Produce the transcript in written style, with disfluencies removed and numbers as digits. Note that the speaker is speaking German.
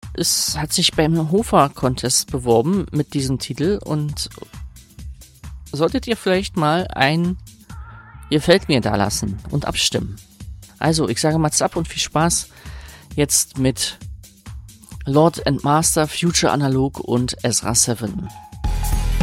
hat sich beim Hofer Contest beworben mit diesem Titel und solltet ihr vielleicht mal ein Gefällt mir da lassen und abstimmen. Also, ich sage mal ab und viel Spaß jetzt mit Lord and Master, Future Analog und Ezra 7.